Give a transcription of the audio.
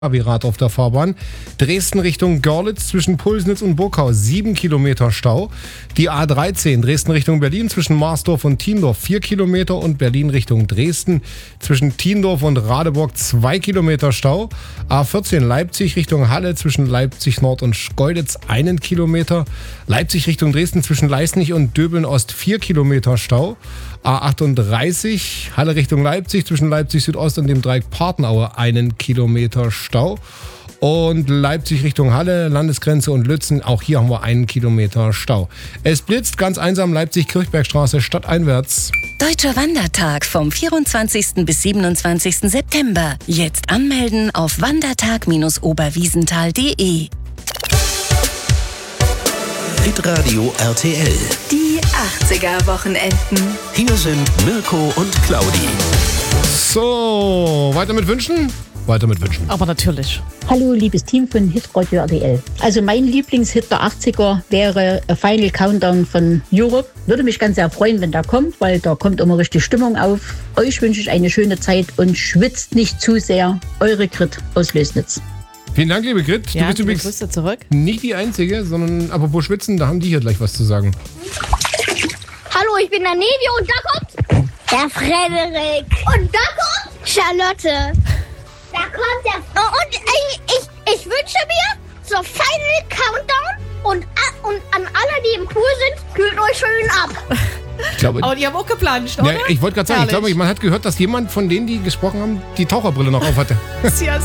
Rad auf der Fahrbahn. Dresden Richtung Görlitz zwischen Pulsnitz und Burgau 7 Kilometer Stau. Die A13 Dresden Richtung Berlin zwischen Marsdorf und Thiendorf 4 Kilometer und Berlin Richtung Dresden zwischen Thiendorf und Radeburg 2 Kilometer Stau. A14 Leipzig Richtung Halle zwischen Leipzig Nord und Schkeuditz 1 Kilometer. Leipzig Richtung Dresden zwischen Leisnig und Döbeln Ost 4 Kilometer Stau. A38 Halle Richtung Leipzig zwischen Leipzig Südost und dem Dreieck Partenaue 1 Kilometer Stau. Und Leipzig Richtung Halle, Landesgrenze und Lützen, auch hier haben wir 1 Kilometer Stau. Es blitzt ganz einsam Leipzig-Kirchbergstraße stadteinwärts. Deutscher Wandertag vom 24. bis 27. September. Jetzt anmelden auf wandertag-oberwiesenthal.de. Hitradio RTL. Die 80er-Wochenenden. Hier sind Mirko und Claudi. So, weiter mit Wünschen? Weiter mit Wünschen. Aber natürlich. Hallo, liebes Team von Hitradio RTL. Also mein Lieblingshit der 80er wäre A Final Countdown von Europe. Würde mich ganz sehr freuen, wenn der kommt, weil da kommt immer richtig Stimmung auf. Euch wünsche ich eine schöne Zeit und schwitzt nicht zu sehr. Eure Grit aus Lößnitz. Vielen Dank, liebe Grit. Ja, du bist übrigens Grüße zurück. nicht die Einzige, sondern apropos Schwitzen, da haben die hier gleich was zu sagen. Hallo, ich bin der Nevi und da kommt der Frederik. Und da kommt Charlotte. Da kommt der... Und ich wünsche mir zur Final Countdown und an alle, die im Pool sind, kühlt euch schön ab. Ich glaube, Aber die haben auch geplanscht, oder? ja, ich wollte gerade sagen, ich glaube, man hat gehört, dass jemand von denen, die gesprochen haben, die Taucherbrille noch auf hatte. Ja,